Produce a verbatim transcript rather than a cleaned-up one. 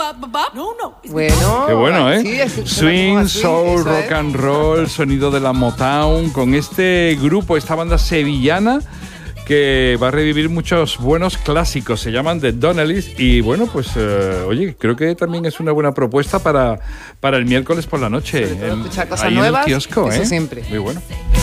No, no. Bueno, qué bueno, ¿eh? Sí, es, Swing, así, soul, rock es. and roll, sonido de la Motown, con este grupo, esta banda sevillana que va a revivir muchos buenos clásicos, se llaman The Donnellys y bueno, pues eh, oye, creo que también es una buena propuesta para, para el miércoles por la noche, Sobre todo en, escuchar cosas ahí nuevas, en el kiosco, eso ¿eh? siempre. Muy bueno.